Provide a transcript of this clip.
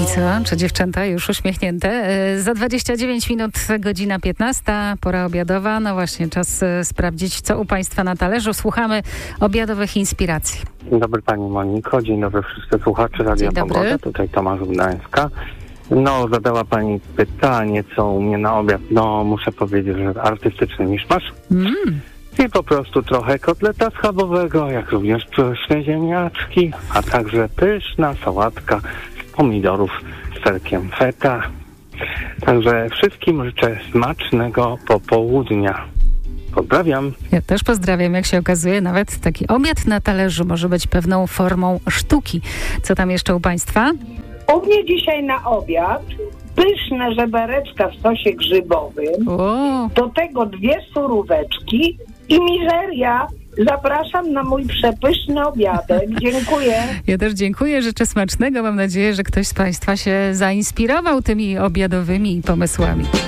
co? Czy dziewczęta już uśmiechnięte? Za 29 minut, godzina 15, pora obiadowa. No właśnie, czas sprawdzić, co u Państwa na talerzu. Słuchamy obiadowych inspiracji. Dzień dobry Pani Moniko, dzień dobry wszyscy słuchacze Radia Pogoda. Tutaj Tomasz Gdańska. No, zadała Pani pytanie, co u mnie na obiad. No, muszę powiedzieć, że artystyczny miszmasz. I po prostu trochę kotleta schabowego, jak również pyszne ziemniaczki, a także pyszna sałatka z pomidorów z serkiem feta. Także wszystkim życzę smacznego popołudnia. Pozdrawiam. Ja też pozdrawiam. Jak się okazuje, nawet taki obiad na talerzu może być pewną formą sztuki. Co tam jeszcze u Państwa? U mnie dzisiaj na obiad pyszne żebereczka w sosie grzybowym, do tego 2 suróweczki i mizeria. Zapraszam na mój przepyszny obiadek. Dziękuję. Ja też dziękuję, życzę smacznego. Mam nadzieję, że ktoś z Państwa się zainspirował tymi obiadowymi pomysłami.